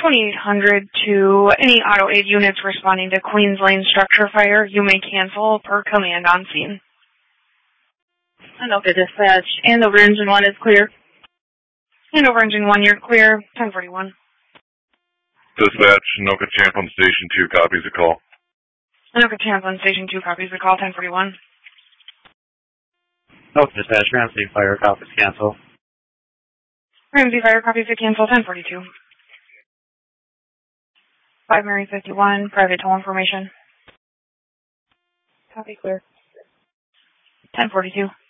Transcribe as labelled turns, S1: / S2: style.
S1: 2800 to any auto aid units responding to Queens Lane structure fire. You may cancel per command on scene.
S2: Anoka Dispatch. Andover Engine 1 is clear.
S1: Andover Engine 1, you're clear. 1041.
S3: Dispatch, Anoka Champlin Station 2 copies the call.
S1: Anoka Champlin Station 2 copies the call. 1041.
S4: Anoka Dispatch, Ramsey Fire copies cancel.
S1: Ramsey Fire copies to cancel. 1042. 5 Mary 51, private toll information.
S2: Copy clear.
S1: 1042.